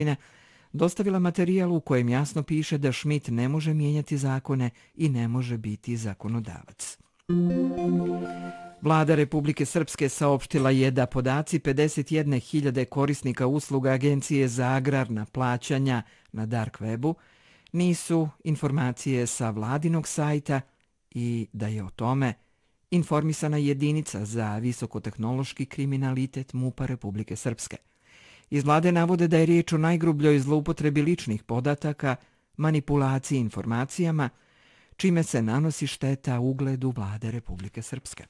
dostavila materijal u kojem jasno piše da Schmidt ne može mijenjati zakone i ne može biti zakonodavac. Vlada Republike Srpske saopštila je da podaci 51.000 korisnika usluga Agencije za agrarna plaćanja na dark webu nisu informacije sa vladinog sajta i da je o tome informisana jedinica za visokotehnološki kriminalitet MUP-a Republike Srpske. Iz vlade navode da je riječ o najgrubljoj zloupotrebi ličnih podataka, manipulaciji informacijama, čime se nanosi šteta ugledu vlade Republike Srpske.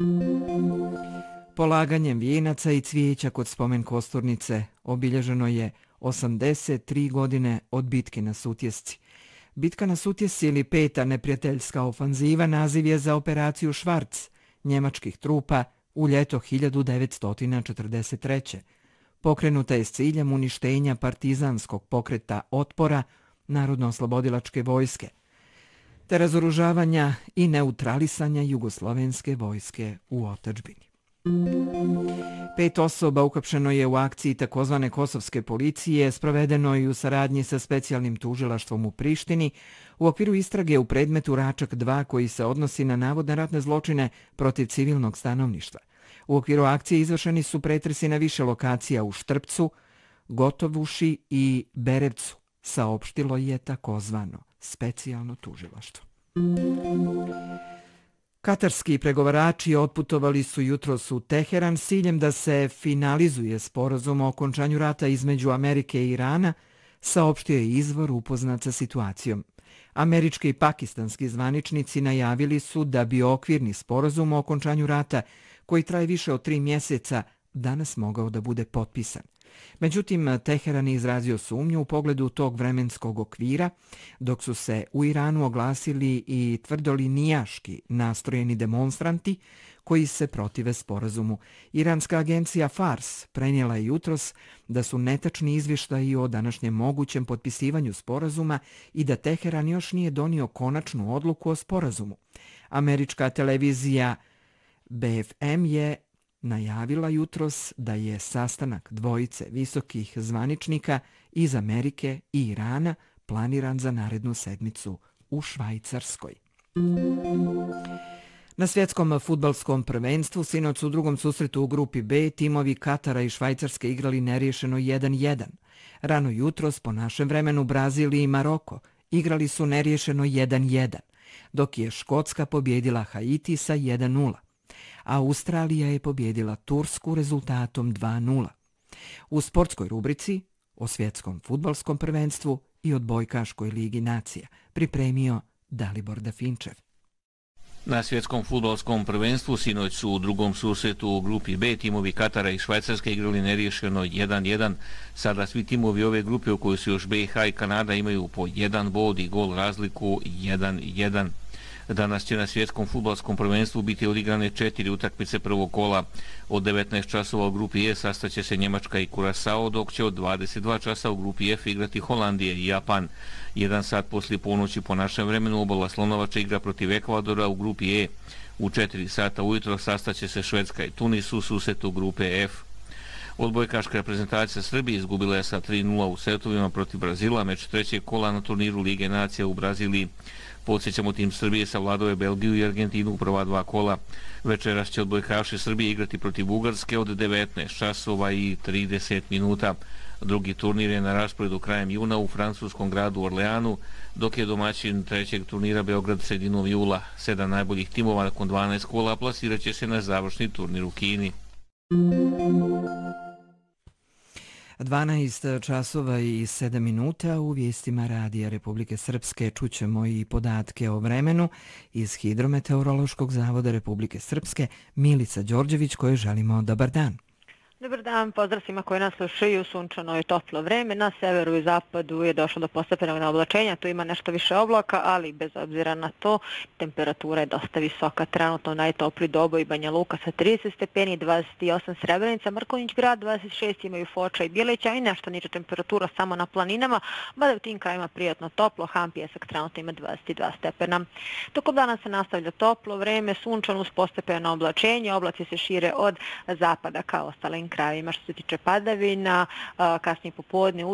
Polaganjem vijenaca i cvijeća kod spomen kosturnice obilježeno je 83 godine od bitke na Sutjesci. Bitka na Sutjesci ili peta neprijateljska ofanziva naziv je za operaciju Švarc njemačkih trupa u ljeto 1943. Pokrenuta je s ciljem uništenja partizanskog pokreta otpora Narodno-oslobodilačke vojske te razoružavanja i neutralisanja jugoslovenske vojske u otadžbini. 5 osoba uhapšeno je u akciji takozvane kosovske policije, sprovedeno i u saradnji sa specijalnim tužilaštvom u Prištini u okviru istrage u predmetu Račak 2 koji se odnosi na navodne ratne zločine protiv civilnog stanovništva. U okviru akcije izvršeni su pretresi na više lokacija u Štrpcu, Gotovuši i Berevcu, saopštilo je takozvano specijalno tužilaštvo. Katarski pregovarači otputovali su jutros u Teheran s ciljem da se finalizuje sporazum o okončanju rata između Amerike i Irana, saopštio je izvor upoznat sa situacijom. Američki i pakistanski zvaničnici najavili su da bi okvirni sporazum o okončanju rata, koji traje više od 3 mjeseca, danas mogao da bude potpisan. Međutim, Teheran je izrazio sumnju u pogledu tog vremenskog okvira, dok su se u Iranu oglasili i tvrdolinijaški nastrojeni demonstranti koji se protive sporazumu. Iranska agencija Fars prenijela je jutros da su netačni izvještaji o današnjem mogućem potpisivanju sporazuma i da Teheran još nije donio konačnu odluku o sporazumu. Američka televizija BFM je najavila jutros da je sastanak dvojice visokih zvaničnika iz Amerike i Irana planiran za narednu sedmicu u Švajcarskoj. Na svjetskom fudbalskom prvenstvu sinoć u drugom susretu u grupi B timovi Katara i Švajcarske igrali neriješeno 1:1. Rano jutros po našem vremenu Brazil i Maroko igrali su neriješeno 1:1, dok je Škotska pobjedila Haiti sa 1:0. Australija je pobjedila Tursku rezultatom 2:0. U sportskoj rubrici o svjetskom fudbalskom prvenstvu i odbojkaškoj ligi nacija pripremio Dalibor Dafinčev. Na svjetskom fudbalskom prvenstvu sinoć su u drugom susretu u grupi B timovi Katara i Švajcarske igrali neriješeno 1:1. Sada svi timovi ove grupe u kojoj su još BiH i Kanada imaju po 1 bod i gol razliku 1:1. Danas će na svjetskom fudbalskom prvenstvu biti odigrane 4 utakmice prvog kola. Od 19 časova u grupi E sastaće se Njemačka i Kurasao, dok će od 22 časa u grupi F igrati Holandija i Japan. 1 sat poslije ponoći po našem vremenu Obala Slonovača igra protiv Ekvadora u grupi E. U 4 sata ujutro sastaće se Švedska i Tunis u susretu grupe F. Odbojkaška reprezentacija Srbije izgubila je sa 3:0 u setovima protiv Brazila, meč trećeg kola na turniru Lige nacija u Braziliji. Podsjećamo, tim Srbije savladao je Belgiju i Argentinu u prva 2 kola. Večeras će odbojkaši Srbije igrati protiv Bugarske od 19 časova i 30 minuta. Drugi turnir je na rasporedu krajem juna u francuskom gradu Orleanu, dok je domaćin trećeg turnira Beograd sredinom jula. 7 najboljih timova nakon 12 kola plasirat će se na završni turnir u Kini. 12 časova i 7 minuta u vijestima Radija Republike Srpske čućemo i podatke o vremenu iz Hidrometeorološkog zavoda Republike Srpske. Milica Đorđević, kojoj želimo dobar dan. Dobar dan, pozdrav svima koji nas slušaju, sunčano je toplo vreme, na severu i zapadu je došlo do postepenog oblačenja, tu ima nešto više oblaka, ali bez obzira na to temperatura je dosta visoka, trenutno najtopliji Doboj i Banja Luka sa 30 stepeni, 28 Srebrenica, Mrkonjić grad, 26 imaju Foča i Bjelića i nešto niže temperatura samo na planinama, mada u tim krajima prijatno toplo, Ham Pjesak trenutno ima 22 stepena. Tokom dana se nastavlja toplo vreme, sunčano uz postepeno oblačenje, oblaci se šire od zapada kao ostalim krajevima što se tiče padavina, kasnije popodne